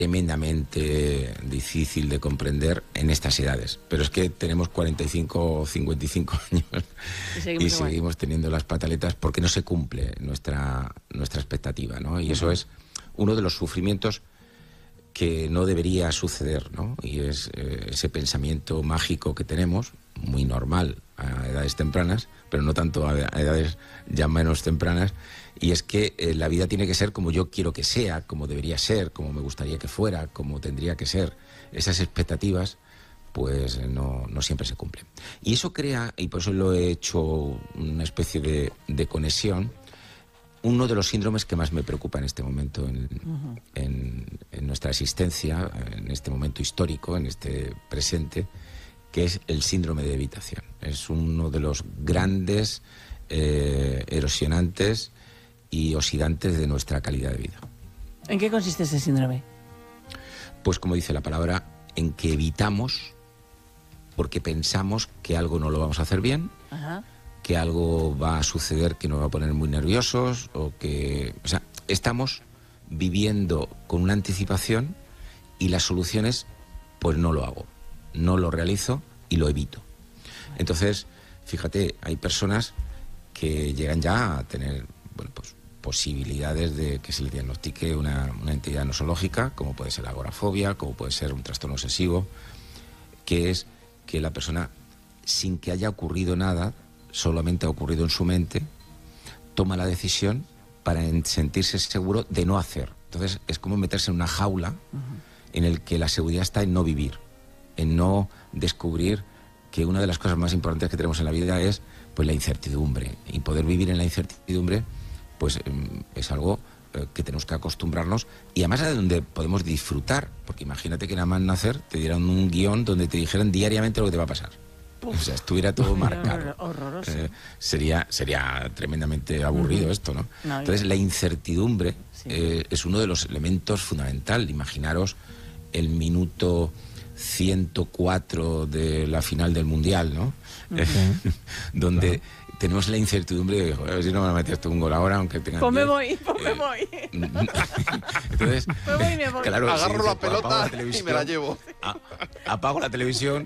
tremendamente difícil de comprender en estas edades. Pero es que tenemos 45 o 55 años y seguimos teniendo las pataletas porque no se cumple nuestra expectativa, ¿no? Y eso es uno de los sufrimientos que no debería suceder, ¿no? Y es ese pensamiento mágico que tenemos, muy normal a edades tempranas, pero no tanto a edades ya menos tempranas, y es que la vida tiene que ser como yo quiero que sea, como debería ser, como me gustaría que fuera, como tendría que ser. Esas expectativas pues no siempre se cumplen. Y eso crea, y por eso lo he hecho una especie de conexión, uno de los síndromes que más me preocupa en este momento en nuestra existencia, en este momento histórico, en este presente, que es el síndrome de evitación. Es uno de los grandes erosionantes y oxidantes de nuestra calidad de vida. ¿En qué consiste ese síndrome? Pues como dice la palabra, en que evitamos porque pensamos que algo no lo vamos a hacer bien, que algo va a suceder que nos va a poner muy nerviosos, o sea, estamos viviendo con una anticipación y las soluciones, pues no lo hago, no lo realizo y lo evito. Entonces, fíjate, hay personas que llegan ya a tener, bueno, pues posibilidades de que se le diagnostique una entidad nosológica, como puede ser la agorafobia, como puede ser un trastorno obsesivo, que es que la persona, sin que haya ocurrido nada, solamente ha ocurrido en su mente, toma la decisión para sentirse seguro de no hacer. Entonces es como meterse en una jaula en el que la seguridad está en no vivir, en no descubrir que una de las cosas más importantes que tenemos en la vida es pues la incertidumbre, y poder vivir en la incertidumbre pues es algo que tenemos que acostumbrarnos, y además de donde podemos disfrutar, porque imagínate que nada más nacer te dieran un guión donde te dijeran diariamente lo que te va a pasar. O sea, estuviera todo marcado. Horroroso. Sería tremendamente aburrido esto, ¿no? Entonces, la incertidumbre es uno de los elementos fundamentales. Imaginaros el minuto 104 de la final del Mundial, ¿no? Donde tenemos la incertidumbre de, joder, a ver si no me metes tú un gol ahora, aunque tengan pues me voy. Entonces, me voy. Claro, agarro la pelota y me la llevo. Apago la televisión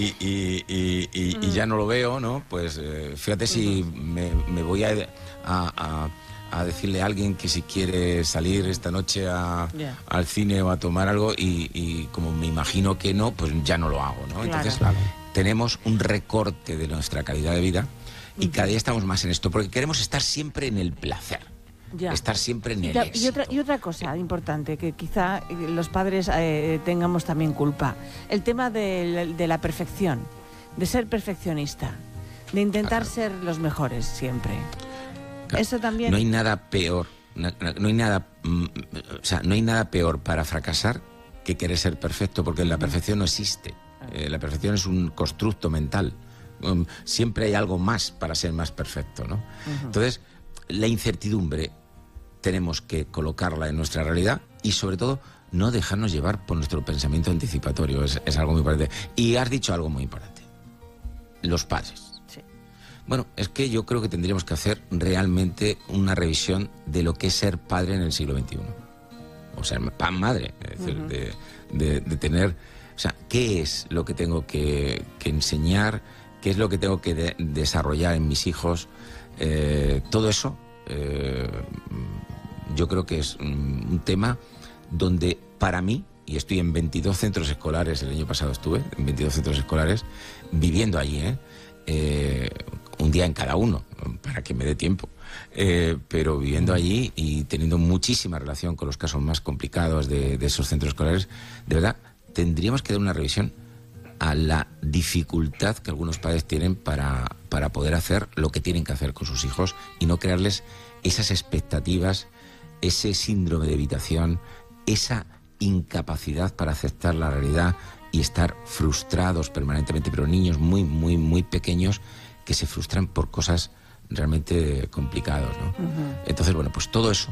y ya no lo veo, ¿no? Pues fíjate si me voy a decirle a alguien que si quiere salir esta noche al cine o a tomar algo, y como me imagino que no, pues ya no lo hago, ¿no? Entonces, tenemos un recorte de nuestra calidad de vida. Y cada día estamos más en esto, porque queremos estar siempre en el placer, estar siempre en el éxito. Y otra cosa importante, que quizá los padres tengamos también culpa, el tema de la perfección, de ser perfeccionista, de intentar ser los mejores siempre. Eso también... No hay nada peor, no hay nada peor para fracasar que querer ser perfecto, porque la perfección no existe. La perfección es un constructo mental. Siempre hay algo más para ser más perfecto, ¿no? Entonces, la incertidumbre tenemos que colocarla en nuestra realidad, y sobre todo no dejarnos llevar por nuestro pensamiento anticipatorio. Es algo muy importante. Y has dicho algo muy importante: los padres. Sí. Bueno, es que yo creo que tendríamos que hacer realmente una revisión de lo que es ser padre en el siglo XXI. O sea, madre, es decir, de tener... O sea, ¿qué es lo que tengo que enseñar? ¿Qué es lo que tengo que desarrollar en mis hijos? Todo eso, yo creo que es un tema donde, para mí, y estoy en 22 centros escolares, el año pasado estuve en 22 centros escolares, viviendo allí, un día en cada uno, para que me dé tiempo, pero viviendo allí y teniendo muchísima relación con los casos más complicados de esos centros escolares, de verdad, tendríamos que dar una revisión a la dificultad que algunos padres tienen para poder hacer lo que tienen que hacer con sus hijos, y no crearles esas expectativas, ese síndrome de evitación, esa incapacidad para aceptar la realidad y estar frustrados permanentemente, pero niños muy, muy, muy pequeños que se frustran por cosas realmente complicadas, ¿no? Entonces, bueno, pues todo eso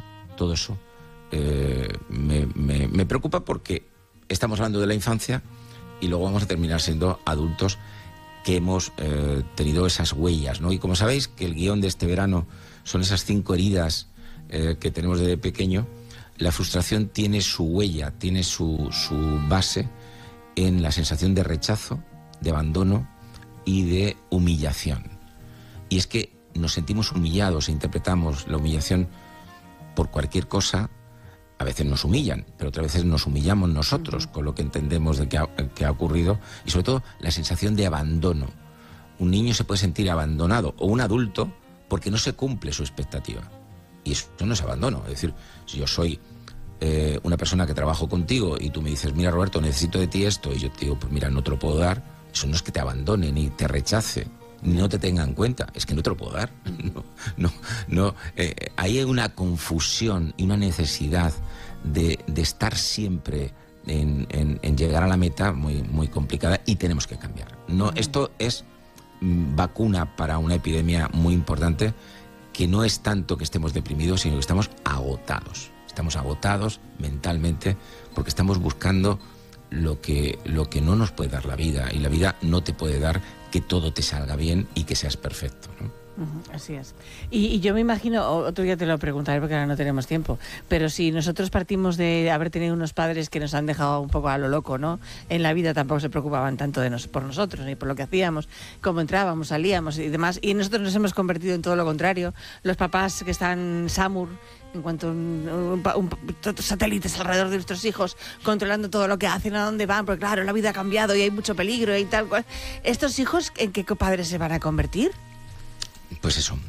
me preocupa, porque estamos hablando de la infancia y luego vamos a terminar siendo adultos que hemos tenido esas huellas, ¿no? Y como sabéis que el guión de este verano son esas 5 heridas que tenemos desde pequeño, la frustración tiene su huella, tiene su base en la sensación de rechazo, de abandono y de humillación. Y es que nos sentimos humillados e interpretamos la humillación por cualquier cosa. A veces nos humillan, pero otras veces nos humillamos nosotros con lo que entendemos de que ha ocurrido, y sobre todo la sensación de abandono. Un niño se puede sentir abandonado, o un adulto, porque no se cumple su expectativa. Y eso no es abandono. Es decir, si yo soy una persona que trabajo contigo y tú me dices, mira, Roberto, necesito de ti esto, y yo te digo, pues mira, no te lo puedo dar, eso no es que te abandone ni te rechace, ni no te tenga en cuenta, es que no te lo puedo dar. No. Ahí hay una confusión y una necesidad de estar siempre en llegar a la meta muy, muy complicada, y tenemos que cambiar. Esto es vacuna para una epidemia muy importante, que no es tanto que estemos deprimidos, sino que estamos agotados. Estamos agotados mentalmente porque estamos buscando lo que no nos puede dar la vida, y la vida no te puede dar que todo te salga bien y que seas perfecto, ¿no? Así es. Y yo me imagino, otro día te lo preguntaré porque ahora no tenemos tiempo, pero si nosotros partimos de haber tenido unos padres que nos han dejado un poco a lo loco, ¿no? En la vida tampoco se preocupaban tanto por nosotros, ni por lo que hacíamos, cómo entrábamos, salíamos y demás, y nosotros nos hemos convertido en todo lo contrario. Los papás que están SAMUR, en cuanto a satélites alrededor de nuestros hijos, controlando todo lo que hacen, a dónde van, porque claro, la vida ha cambiado y hay mucho peligro y tal cual. ¿Estos hijos en qué padres se van a convertir? Pues eso,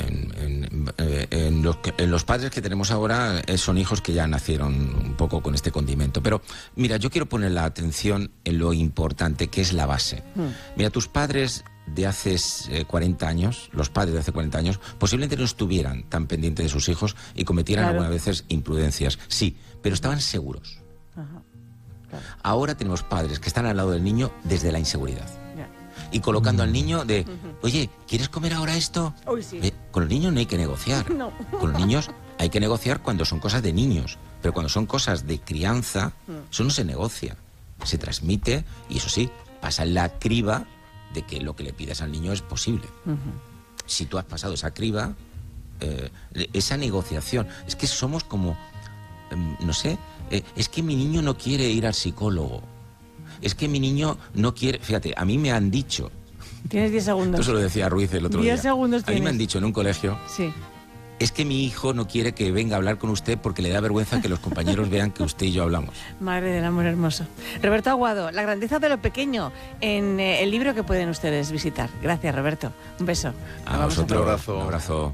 en los padres que tenemos ahora son hijos que ya nacieron un poco con este condimento. Pero mira, yo quiero poner la atención en lo importante, que es la base. Mira, tus padres de hace 40 años, los padres de hace 40 años, posiblemente no estuvieran tan pendientes de sus hijos y cometieran algunas veces imprudencias. Sí, pero estaban seguros. Ajá, claro. Ahora tenemos padres que están al lado del niño desde la inseguridad. Y colocando al niño de, oye, ¿quieres comer ahora esto? Uy, sí. Con los niños no hay que negociar. No. Con los niños hay que negociar cuando son cosas de niños. Pero cuando son cosas de crianza, eso no se negocia. Se transmite y eso sí, pasa en la criba de que lo que le pidas al niño es posible. Si tú has pasado esa criba, esa negociación, es que somos como, no sé, es que mi niño no quiere ir al psicólogo. Es que mi niño no quiere... Fíjate, a mí me han dicho... Tienes 10 segundos. Eso lo decía Ruiz el otro día. 10 segundos tienes. A mí me han dicho en un colegio... Sí. Es que mi hijo no quiere que venga a hablar con usted porque le da vergüenza que los compañeros vean que usted y yo hablamos. Madre del amor hermoso. Roberto Aguado, La grandeza de lo pequeño, en el libro que pueden ustedes visitar. Gracias, Roberto. Un beso. A vosotros. Un abrazo.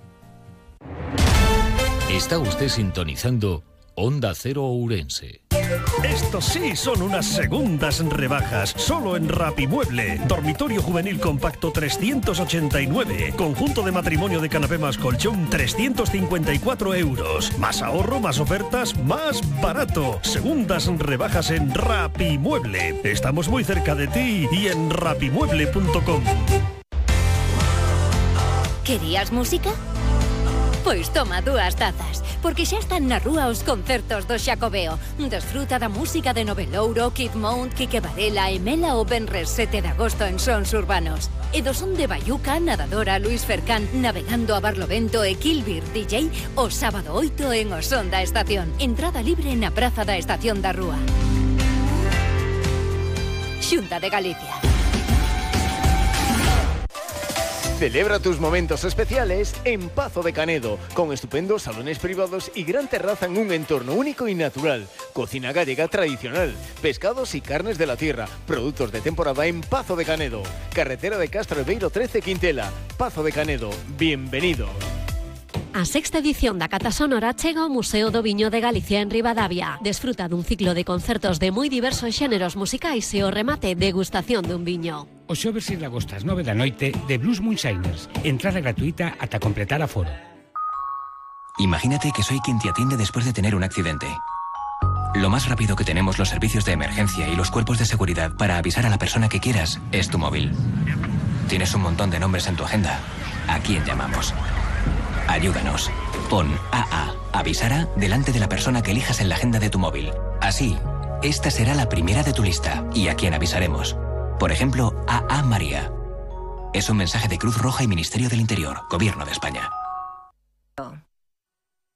Está usted sintonizando Onda Cero Ourense. Estos sí son unas segundas rebajas, solo en Rapimueble. Dormitorio juvenil compacto 389. Conjunto de matrimonio de canapé más colchón 354 euros. Más ahorro, más ofertas, más barato. Segundas rebajas en Rapimueble. Estamos muy cerca de ti y en rapimueble.com. ¿Querías música? Pois toma 2 tazas, porque xa están na rúa os concertos do Xacobeo. Desfruta da música de Novelouro, Kid Mount, Quique Varela e Mela o venres 7 de agosto en Sons Urbanos. E do son de Bayuca, Nadadora, Luis Fercán, Navegando a Barlovento e Kilbir DJ o sábado 8 en o Son da Estación. Entrada libre na Praza da Estación da Rúa. Xunta de Galicia. Celebra tus momentos especiales en Pazo de Canedo, con estupendos salones privados y gran terraza en un entorno único y natural. Cocina gallega tradicional, pescados y carnes de la tierra, productos de temporada en Pazo de Canedo. Carretera de Castro Beiro 13 Quintela. Pazo de Canedo, bienvenido. A sexta edición da Cata Sonora chega ao Museo do Viño de Galicia en Ribadavia. Desfruta dun ciclo de concertos de moi diversos xéneros musicais e o remate degustación dun viño. O xoves 6 de agosto ás 9 da noite de Blues Moonshiners. Entrada gratuita ata completar aforo. Imagínate que soy quien te atiende después de tener un accidente. Lo más rápido que tenemos los servicios de emergencia y los cuerpos de seguridad para avisar a la persona que quieras es tu móvil. Tienes un montón de nombres en tu agenda. ¿A quién llamamos? Ayúdanos. Pon AA, avisara, delante de la persona que elijas en la agenda de tu móvil. Así, esta será la primera de tu lista y a quien avisaremos. Por ejemplo, AA María. Es un mensaje de Cruz Roja y Ministerio del Interior, Gobierno de España.